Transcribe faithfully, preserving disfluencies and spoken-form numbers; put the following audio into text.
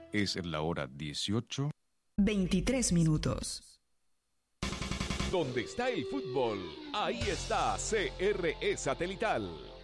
Es la hora dieciocho. veintitrés minutos. Donde está el fútbol, ahí está C R E Satelital.